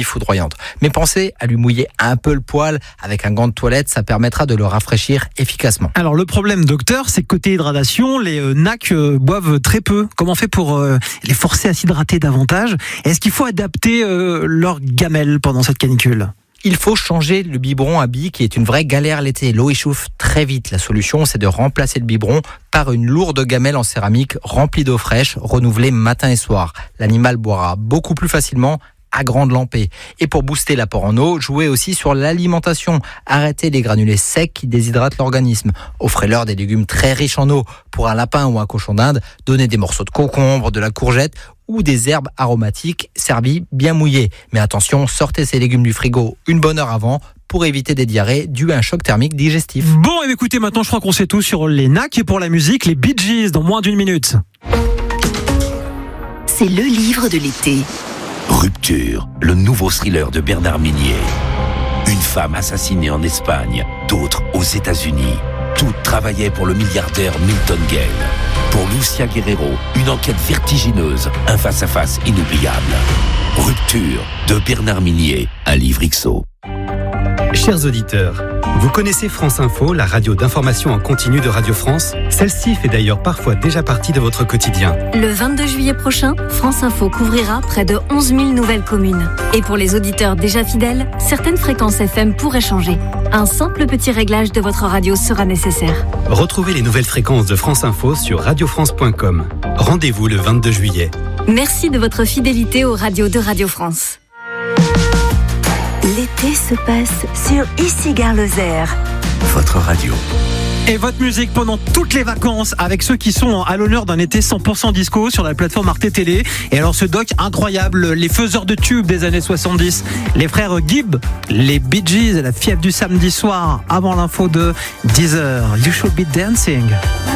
foudroyante. Mais pensez à lui mouiller un peu le poil avec un gant de toilette, ça permettra de le rafraîchir efficacement. Alors le problème, docteur, c'est que côté hydratation, les NAC boivent très peu. Comment on fait pour les forcer à s'hydrater davantage ? Est-ce qu'il faut adapter leur gamelle pendant cette canicule ? Il faut changer le biberon à billes qui est une vraie galère l'été. L'eau échauffe très vite. La solution, c'est de remplacer le biberon par une lourde gamelle en céramique remplie d'eau fraîche, renouvelée matin et soir. L'animal boira beaucoup plus facilement à grande lampée. Et pour booster l'apport en eau, jouez aussi sur l'alimentation. Arrêtez les granulés secs qui déshydratent l'organisme. Offrez-leur des légumes très riches en eau. Pour un lapin ou un cochon d'Inde, donnez des morceaux de concombre, de la courgette ou des herbes aromatiques servies bien mouillées. Mais attention, sortez ces légumes du frigo une bonne heure avant pour éviter des diarrhées dues à un choc thermique digestif. Bon, et écoutez, maintenant je crois qu'on sait tout sur les NAC et pour la musique, les Bee Gees dans moins d'une minute. C'est le livre de l'été. Rupture, le nouveau thriller de Bernard Minier. Une femme assassinée en Espagne, d'autres aux États-Unis. Toutes travaillaient pour le milliardaire Milton Gale. Pour Lucia Guerrero, une enquête vertigineuse, un face-à-face inoubliable. Rupture de Bernard Minier, un livre XO. Chers auditeurs, vous connaissez France Info, la radio d'information en continu de Radio France ? Celle-ci fait d'ailleurs parfois déjà partie de votre quotidien. Le 22 juillet prochain, France Info couvrira près de 11 000 nouvelles communes. Et pour les auditeurs déjà fidèles, certaines fréquences FM pourraient changer. Un simple petit réglage de votre radio sera nécessaire. Retrouvez les nouvelles fréquences de France Info sur radiofrance.com. Rendez-vous le 22 juillet. Merci de votre fidélité aux radios de Radio France. L'été se passe sur Ici Gare Lozère. Votre radio. Et votre musique pendant toutes les vacances avec ceux qui sont à l'honneur d'un été 100% disco sur la plateforme Arte Télé. Et alors ce doc incroyable, les faiseurs de tubes des années 70, les frères Gibb, les Bee Gees et la fièvre du samedi soir avant l'info de 10h. You should be dancing.